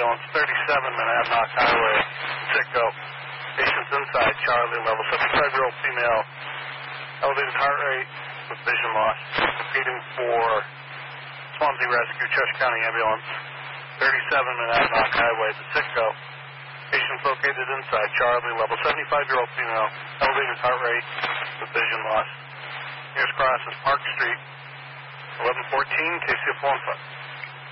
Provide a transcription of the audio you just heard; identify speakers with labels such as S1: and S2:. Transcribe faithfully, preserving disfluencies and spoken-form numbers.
S1: ambulance, thirty-seven Monadnock Highway, Sitco. Patient's inside, Charlie, level seventy-five-year-old female, elevated heart rate with vision loss. Repeating for Swansea Rescue, Church County Ambulance, thirty-seven Monadnock Highway, Sitco. Patient's located inside, Charlie, level seventy-five-year-old female, elevated heart rate with vision loss. Nearest cross is Park Street, eleven fourteen, K C F one five.